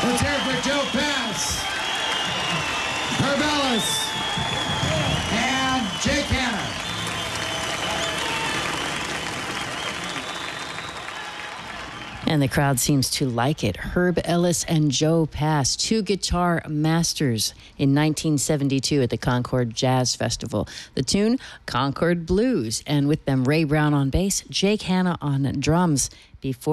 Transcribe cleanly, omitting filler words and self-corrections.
Let's hear it for Joe Pass, Herb Ellis, and Jake Hanna. And the crowd seems to like it. Herb Ellis and Joe Pass, two guitar masters in 1972 at the Concord Jazz Festival. The tune, Concord Blues, and with them Ray Brown on bass, Jake Hanna on drums. Before